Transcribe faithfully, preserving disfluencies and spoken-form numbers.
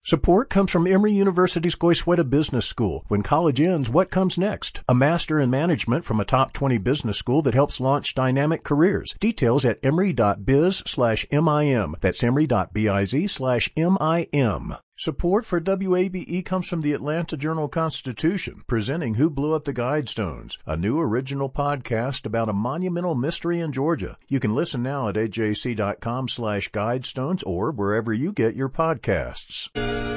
Support comes from Emory University's Goizueta Business School. When college ends, what comes next? A master in management from a top twenty business school that helps launch dynamic careers. Details at emory.biz slash MIM. That's emory.biz slash MIM. Support for W A B E comes from the Atlanta Journal-Constitution, presenting Who Blew Up the Guidestones, a new original podcast about a monumental mystery in Georgia. You can listen now at ajc.com slash guidestones or wherever you get your podcasts.